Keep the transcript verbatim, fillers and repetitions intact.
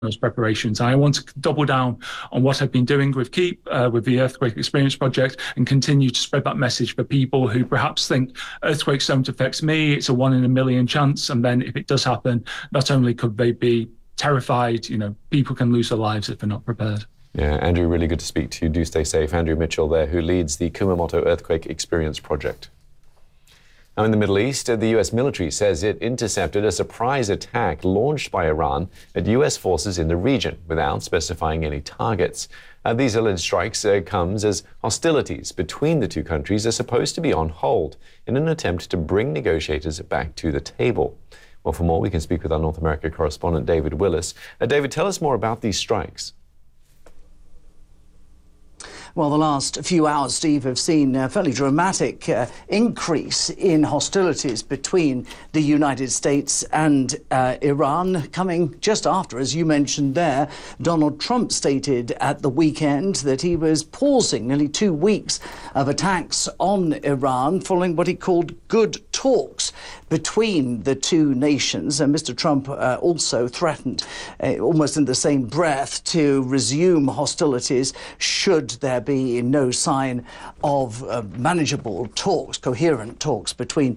those preparations. I want to double down on what I've been doing with KEEP, uh, with the Earthquake Experience Project, and continue to spread that message for people who perhaps think earthquakes don't affect me, it's a one in a million chance, and then if it does happen, not only could they be terrified, you know, people can lose their lives if they're not prepared. Yeah, Andrew, really good to speak to you. Do stay safe. Andrew Mitchell there, who leads the Kumamoto Earthquake Experience Project. Now, in the Middle East, the U S military says it intercepted a surprise attack launched by Iran at U S forces in the region without specifying any targets. Uh, these alleged strikes uh, comes as hostilities between the two countries are supposed to be on hold in an attempt to bring negotiators back to the table. Well, for more, we can speak with our North America correspondent, David Willis. Uh, David, tell us more about these strikes. Well, the last few hours, Steve, have seen a fairly dramatic uh, increase in hostilities between the United States and uh, Iran, coming just after, as you mentioned there, Donald Trump stated at the weekend that he was pausing nearly two weeks of attacks on Iran following what he called good talks between the two nations. And Mister Trump uh, also threatened, uh, almost in the same breath, to resume hostilities should there be no sign of uh, manageable talks, coherent talks between